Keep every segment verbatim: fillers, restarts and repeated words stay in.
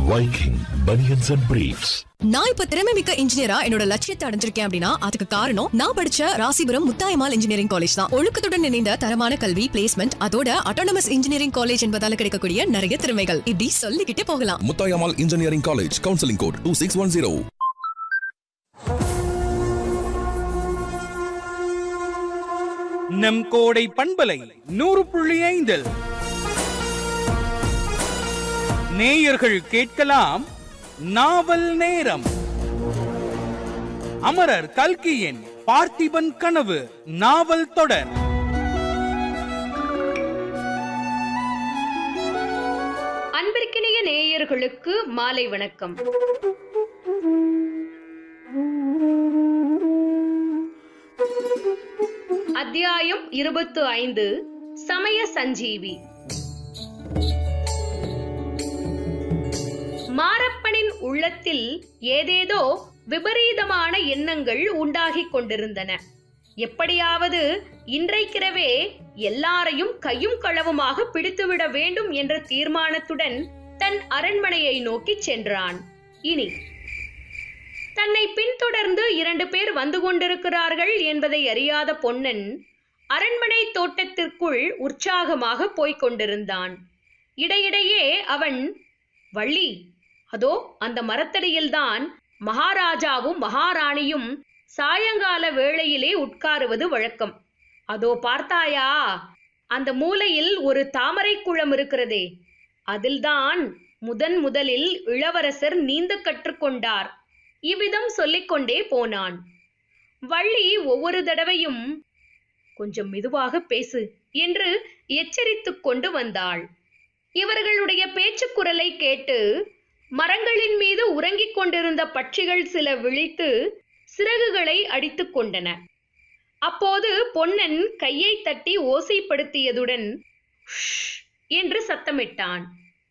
Viking Bunions and Briefs. நான் இப்ப திறமைமிக்க இன்ஜினியரா என்னோட லட்சியத்தை அடைஞ்சிருக்கேன் அப்படின்னா அதுக்கு காரணம் நான் படிச்ச ராசிபுரம் முத்தாயம்மாள் இன்ஜினியரிங் காலேஜ் தான். ஒழுக்கத்துடன் இணைந்த தரமான கல்வி, பிளேஸ்மெண்ட், அதோட அட்டானமஸ் இன்ஜினியரிங் காலேஜ் என்பதால கிடைக்கக்கூடிய நிறைய திறமைகள் இப்படி சொல்லிக்கிட்டே போகலாம். Muthayammal engineering college, counselling code two six one zero. நம் கோடை பண்பலை நூறு புள்ளி ஐந்தில் நேயர்கள் கேட்கலாம் நாவல் நேரம். அமரர் கல்கியின் பார்த்திபன் கனவு நாவல் தொடர். அன்பிற்கினிய நேயர்களுக்கு மாலை வணக்கம். அத்தியாயம் இருபத்து ஐந்து, சமய சஞ்சீவி. மாரப்பனின் உள்ளத்தில் ஏதேதோ விபரீதமான எண்ணங்கள் உண்டாகிக் கொண்டிருந்தன. எப்படியாவது இன்றைக்கிரவே எல்லாரையும் கையும் களவுமாக பிடித்துவிட வேண்டும் என்ற தீர்மானத்துடன் தன் அரண்மனையை நோக்கி சென்றான். இனி தன்னை பின்தொடர்ந்து இரண்டு பேர் வந்து கொண்டிருக்கிறார்கள் என்பதை அறியாத பொன்னன் அரண்மனை தோட்டத்திற்குள் உற்சாகமாக போய்க் கொண்டிருந்தான். இடையிடையே அவன், வள்ளி, அதோ அந்த மரத்தடியில்தான் மகாராஜாவும் மகாராணியும் சாயங்கால வேளையிலே உட்காருவது வழக்கம். அதோ பார்த்தாயா, அந்த மூலையில் ஒரு தாமரை குளம் இருக்கிறதே, அதில்தான் முதன் முதலில் இளவரசர் நீந்த கற்றுக்கொண்டார். இவ்விதம் சொல்லிக்கொண்டே போனான். வள்ளி ஒவ்வொரு தடவையும் கொஞ்சம் மெதுவாக பேசு என்று எச்சரித்துக் கொண்டு வந்தாள். இவர்களுடைய பேச்சு குரலை கேட்டு மரங்களின் மீது உறங்கிக் கொண்டிருந்த பட்சிகள் சில விழித்து சிறகுகளை அடித்துக் கொண்டன. அப்போது பொன்னன் கையை தட்டி ஓசைப்படுத்தியதுடன் என்று சத்தமிட்டான்.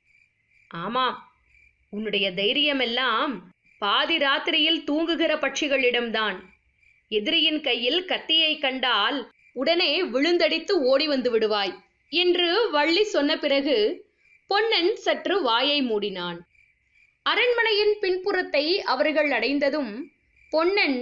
ஆமாம், உன்னுடைய தைரியமெல்லாம் பாதி ராத்திரியில் தூங்குகிற பட்சிகளிடம்தான். எதிரியின் கையில் கத்தியை கண்டால் உடனே விழுந்தடித்து ஓடி வந்து விடுவாய் என்று வள்ளி சொன்ன பிறகு பொன்னன் சற்று வாயை மூடினான். அரண்மனையின் பின்புறத்தை அவர்கள் அடைந்ததும் பொன்னன்,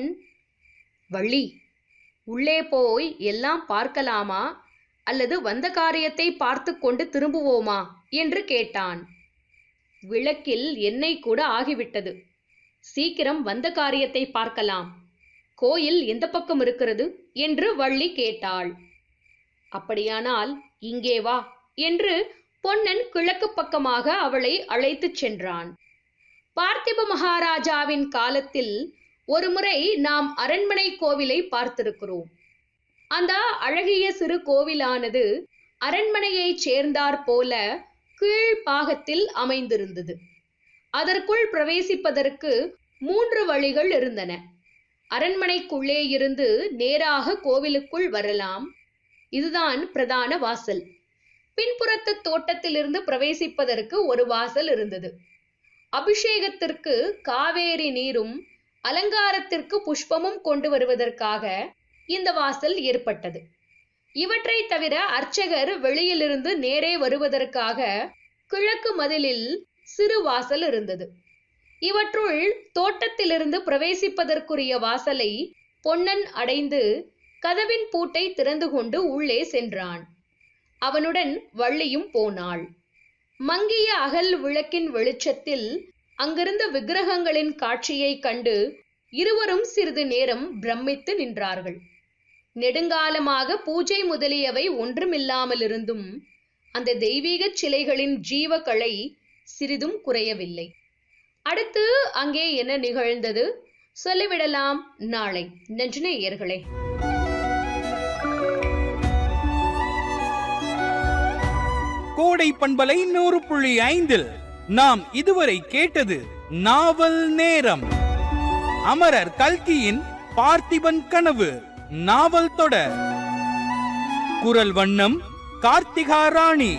வள்ளி, உள்ளே போய் எல்லாம் பார்க்கலாமா அல்லது வந்த காரியத்தை பார்த்து கொண்டு திரும்புவோமா என்று கேட்டான். விளக்கில் எண்ணெய் கூட ஆகிவிட்டது. சீக்கிரம் வந்த காரியத்தை பார்க்கலாம். கோயில் எந்த பக்கம் இருக்கிறது என்று வள்ளி கேட்டாள். அப்படியானால் இங்கே வா என்று பொன்னன் கிழக்கு பக்கமாக அவளை அழைத்துச் சென்றான். பார்த்திப மகாராஜாவின் காலத்தில் ஒருமுறை நாம் அரண்மனை கோவிலை பார்த்திருக்கிறோம். அந்த அழகிய சிறு கோவிலானது அரண்மனையைச் சேர்ந்தாற் போல கீழ்பாகத்தில் அமைந்திருந்தது. அதற்குள் பிரவேசிப்பதற்கு மூன்று வழிகள் இருந்தன. அரண்மனைக்குள்ளே இருந்து நேராக கோவிலுக்குள் வரலாம். இதுதான் பிரதான வாசல். பின்புறத்து தோட்டத்திலிருந்து பிரவேசிப்பதற்கு ஒரு வாசல் இருந்தது. அபிஷேகத்திற்கு காவேரி நீரும் அலங்காரத்திற்கு புஷ்பமும் கொண்டு வருவதற்காக இந்த வாசல் ஏற்பட்டது. இவற்றை தவிர அர்ச்சகர் வெளியிலிருந்து நேரே வருவதற்காக கிழக்கு மதிலில் சிறு வாசல் இருந்தது. இவற்றுள் தோட்டத்திலிருந்து பிரவேசிப்பதற்குரிய வாசலை பொன்னன் அடைந்து கதவின் பூட்டை திறந்து கொண்டு உள்ளே சென்றான். அவனுடன் வள்ளியும் போனாள். மங்கிய அகல் விளக்கின் வெளிச்சத்தில் அங்கிருந்த விக்கிரகங்களின் காட்சியை கண்டு இருவரும் சிறிது நேரம் பிரமித்து நின்றார்கள். நெடுங்காலமாக பூஜை முதலியவை ஒன்றுமில்லாமல் இருந்தும் அந்த தெய்வீக சிலைகளின் ஜீவகளை சிறிதும் குறையவில்லை. அடுத்து அங்கே என்ன நிகழ்ந்தது சொல்லிவிடலாம் நாளை. நன்றி நேயர்களே. கோடை பண்பலை நூறு புள்ளி ஐந்தில் நாம் இதுவரை கேட்டது நாவல் நேரம். அமரர் கல்கியின் பார்த்திபன் கனவு நாவல் தொடர். குரல் வண்ணம் கார்த்திகா ராணி.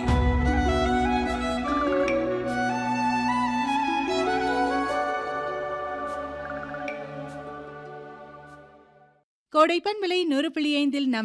கோடைப்பன் விலை நூறு புள்ளி ஐந்தில் நாம்